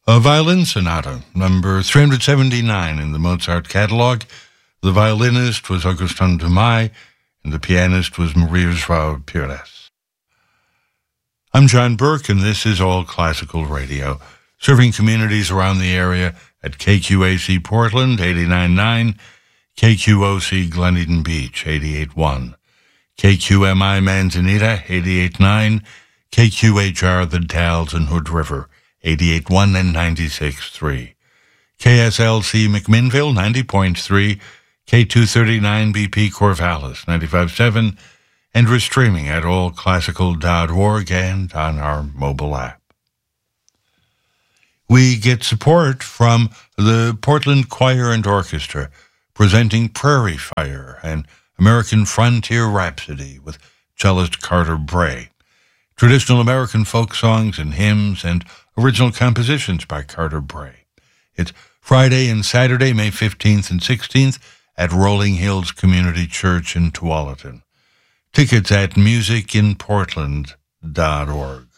A Violin Sonata, number 379 in the Mozart catalog. The violinist was Augustin Dumay, and the pianist was Maria João Pires. I'm John Burke, and this is All Classical Radio, serving communities around the area at KQAC Portland, 89.9, KQOC Glen Eden Beach, 88.1, KQMI Manzanita, 88.9, KQHR The Dalles and Hood River, 88.1 and 96.3, KSLC McMinnville, 90.3, K239 BP Corvallis, 95.7, and we're streaming at allclassical.org and on our mobile app. We get support from the Portland Choir and Orchestra, presenting Prairie Fire and American Frontier Rhapsody with cellist Carter Bray. Traditional American folk songs and hymns and original compositions by Carter Bray. It's Friday and Saturday, May 15th and 16th at Rolling Hills Community Church in Tualatin. Tickets at musicinportland.org.